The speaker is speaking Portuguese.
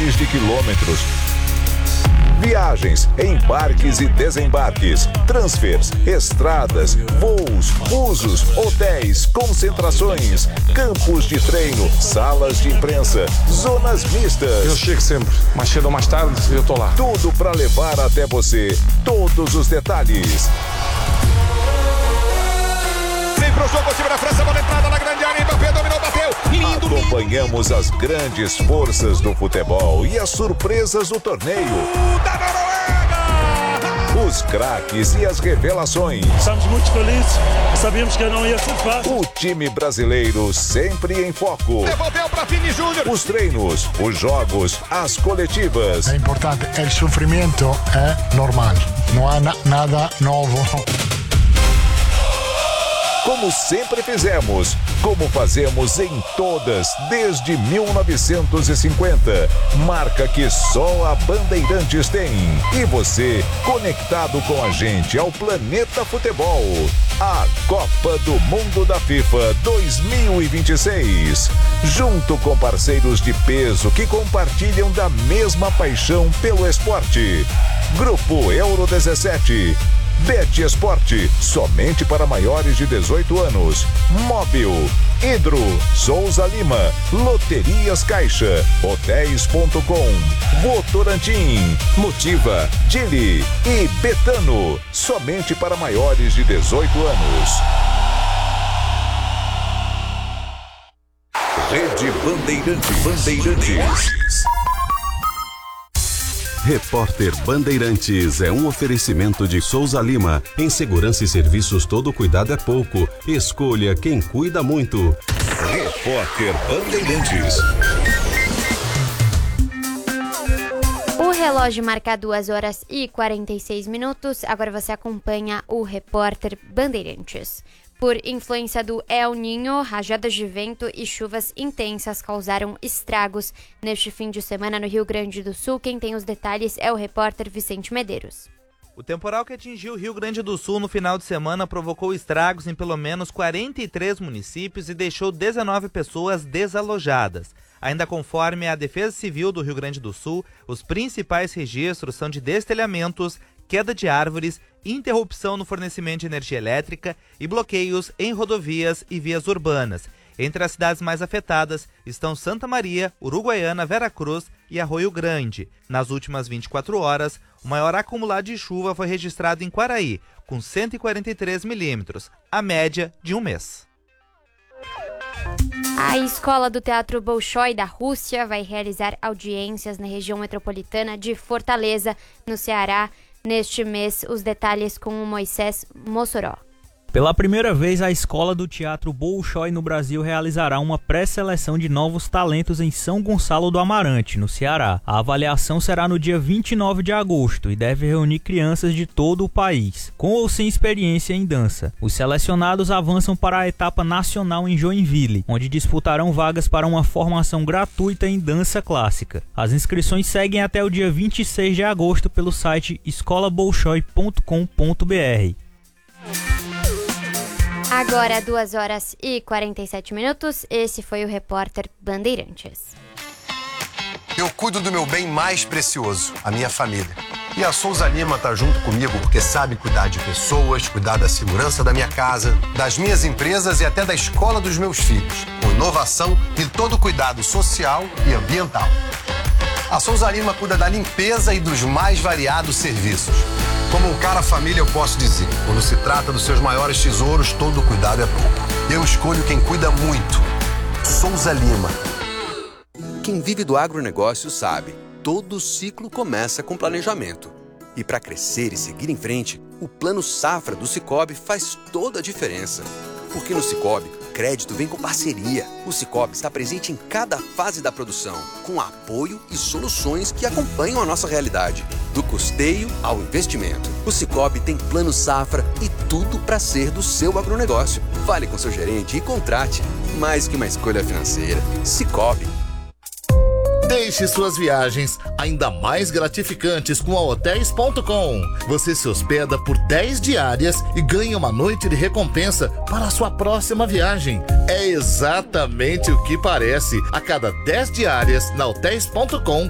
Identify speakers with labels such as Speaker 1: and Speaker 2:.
Speaker 1: milhares de quilômetros. Viagens, embarques e desembarques, transfers, estradas, voos, usos, hotéis, concentrações, campos de treino, salas de imprensa, zonas mistas.
Speaker 2: Eu chego sempre, mais cedo ou mais tarde, eu tô lá.
Speaker 1: Tudo para levar até você todos os detalhes.
Speaker 3: Vem pro jogo, o time da França, bola entrada na grande área, Mbappé dominou, bateu. Lindo.
Speaker 1: Acompanhamos as grandes forças do futebol e as surpresas do torneio.
Speaker 3: Da Noruega!
Speaker 1: Os craques e as revelações.
Speaker 4: Estamos muito felizes, sabíamos que não ia ser fácil.
Speaker 1: O time brasileiro sempre em foco.
Speaker 3: Devolveu para Vini Júnior.
Speaker 1: Os treinos, os jogos, as coletivas.
Speaker 5: É importante, o sofrimento é normal, não há nada novo.
Speaker 1: Como sempre fizemos, como fazemos em todas desde 1950. Marca que só a Bandeirantes tem. E você, conectado com a gente ao Planeta Futebol. A Copa do Mundo da FIFA 2026. Junto com parceiros de peso que compartilham da mesma paixão pelo esporte. Grupo Euro 17. Bet Esporte, somente para maiores de 18 anos. Móbil, Hidro, Souza Lima, Loterias Caixa, Hotéis.com, Votorantim, Motiva, Dili e Betano, somente para maiores de 18 anos. Rede Bandeirantes.
Speaker 6: Repórter Bandeirantes é um oferecimento de Souza Lima. Em segurança e serviços, todo cuidado é pouco. Escolha quem cuida muito.
Speaker 1: Repórter Bandeirantes.
Speaker 7: O relógio marca 2h46. Agora você acompanha o Repórter Bandeirantes. Por influência do El Niño, rajadas de vento e chuvas intensas causaram estragos neste fim de semana no Rio Grande do Sul. Quem tem os detalhes é o repórter Vicente Medeiros.
Speaker 8: O temporal que atingiu o Rio Grande do Sul no final de semana provocou estragos em pelo menos 43 municípios e deixou 19 pessoas desalojadas. Ainda conforme a Defesa Civil do Rio Grande do Sul, os principais registros são de destelhamentos, queda de árvores, interrupção no fornecimento de energia elétrica e bloqueios em rodovias e vias urbanas. Entre as cidades mais afetadas estão Santa Maria, Uruguaiana, Veracruz e Arroio Grande. Nas últimas 24 horas, o maior acumulado de chuva foi registrado em Quaraí, com 143 milímetros, a média de um mês.
Speaker 7: A Escola do Teatro Bolshoi da Rússia vai realizar audiências na região metropolitana de Fortaleza, no Ceará, neste mês. Os detalhes com o Moisés Mossoró.
Speaker 9: Pela primeira vez, a Escola do Teatro Bolshoi no Brasil realizará uma pré-seleção de novos talentos em São Gonçalo do Amarante, no Ceará. A avaliação será no dia 29 de agosto e deve reunir crianças de todo o país, com ou sem experiência em dança. Os selecionados avançam para a etapa nacional em Joinville, onde disputarão vagas para uma formação gratuita em dança clássica. As inscrições seguem até o dia 26 de agosto pelo site escolabolshoi.com.br.
Speaker 7: Agora 2h47. Esse foi o Repórter Bandeirantes.
Speaker 10: Eu cuido do meu bem mais precioso, a minha família. E a Souza Lima tá junto comigo porque sabe cuidar de pessoas, cuidar da segurança da minha casa, das minhas empresas e até da escola dos meus filhos, com inovação e todo cuidado social e ambiental. A Souza Lima cuida da limpeza e dos mais variados serviços. Como um cara família, eu posso dizer, quando se trata dos seus maiores tesouros, todo cuidado é pouco. Eu escolho quem cuida muito. Souza Lima.
Speaker 11: Quem vive do agronegócio sabe, todo ciclo começa com planejamento. E para crescer e seguir em frente, o Plano Safra do Sicoob faz toda a diferença. Porque no Sicoob, crédito vem com parceria. O Sicoob está presente em cada fase da produção, com apoio e soluções que acompanham a nossa realidade. Do custeio ao investimento. O Sicoob tem Plano Safra e tudo para ser do seu agronegócio. Fale com seu gerente e contrate. Mais que uma escolha financeira. Sicoob.
Speaker 12: Deixe suas viagens ainda mais gratificantes com a Hotéis.com. Você se hospeda por 10 diárias e ganha uma noite de recompensa para a sua próxima viagem. É exatamente o que parece. A cada 10 diárias na Hotéis.com